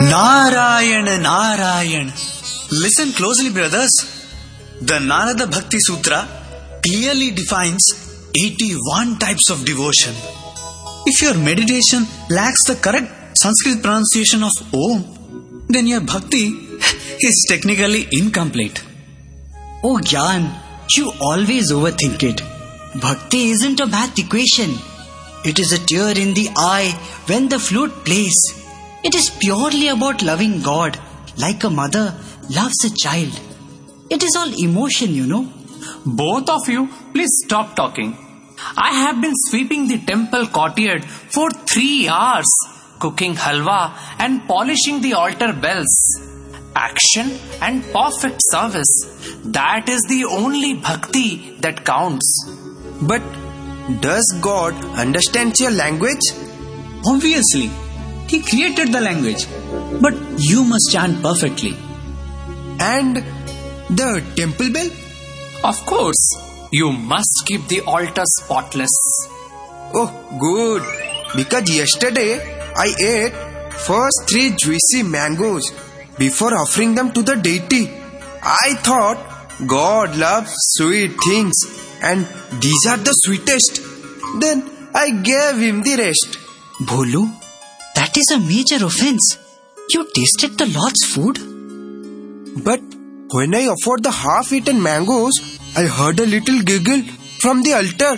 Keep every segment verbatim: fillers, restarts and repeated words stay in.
Narayana, Narayana. Listen closely, brothers. The Narada Bhakti Sutra clearly defines eighty-one types of devotion. If your meditation lacks the correct Sanskrit pronunciation of Om, then your bhakti is technically incomplete. Oh Gyan, you always overthink it. Bhakti isn't a math equation. It is a tear in the eye when the flute plays. It is purely about loving God like a mother loves a child. It is all emotion, you know. Both of you, please stop talking. I have been sweeping the temple courtyard for three hours, cooking halwa and polishing the altar bells. Action and perfect service. That is the only bhakti that counts. But does God understand your language? Obviously, He created the language. But you must chant perfectly. And the temple bell? Of course, you must keep the altar spotless. Oh, good. Because yesterday I ate first three juicy mangoes before offering them to the deity. I thought God loves sweet things and these are the sweetest. Then I gave him the rest. Bholu, that is a major offense. You tasted the Lord's food? But when I offered the half-eaten mangoes, I heard a little giggle from the altar.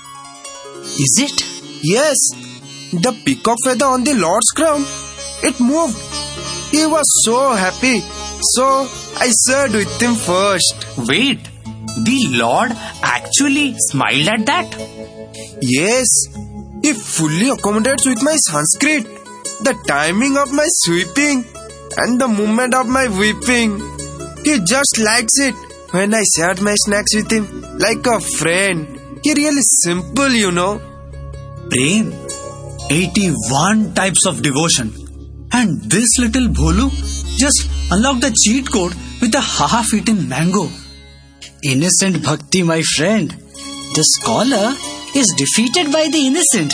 Is it? Yes. The peacock feather on the Lord's crown, it moved. He was so happy. So I served with him first. Wait, the Lord actually smiled at that? Yes. He fully accommodates with my Sanskrit, the timing of my sweeping and the movement of my weeping. He just likes it when I shared my snacks with him like a friend. He really simple, you know. Prem, eighty-one types of devotion. And this little Bholu just unlocked the cheat code with a half-eaten mango. Innocent bhakti, my friend. The scholar is defeated by the innocent.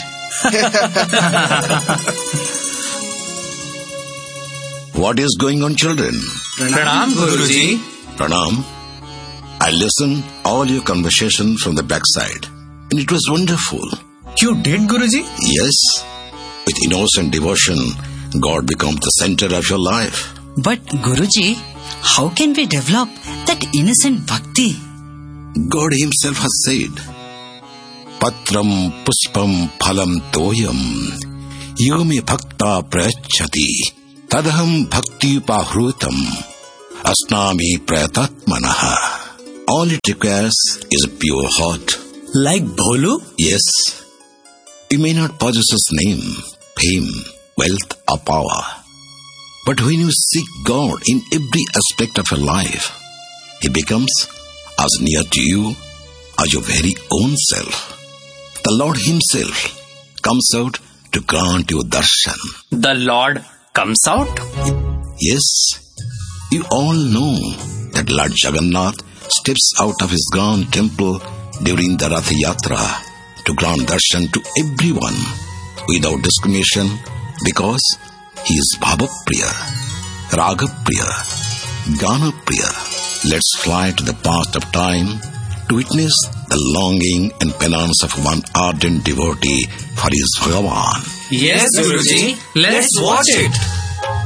What is going on, children? Pranam, Guruji. Pranam. I listened all your conversation from the backside, and it was wonderful. You did, Guruji? Yes. With innocent devotion, God becomes the center of your life. But Guruji, how can we develop that innocent bhakti? God Himself has said, Patram puspam phalam toyam yomi bhakta prayachati tadham bhakti upahrutam asnami prayatatmanaha. All it requires is a pure heart. Like Bholu? Yes. You may not possess his name, fame, wealth or power. But when you seek God in every aspect of your life, He becomes as near to you as your very own self. The Lord Himself comes out to grant you darshan. The Lord comes out? Yes. You all know that Lord Jagannath steps out of His grand temple during the Rath Yatra to grant darshan to everyone without discrimination because He is Bhavapriya, Ragapriya, Ganapriya. Let's fly to the past of time to witness the longing and penance of one ardent devotee for his Bhagavan. Yes, Guruji. Let's watch it.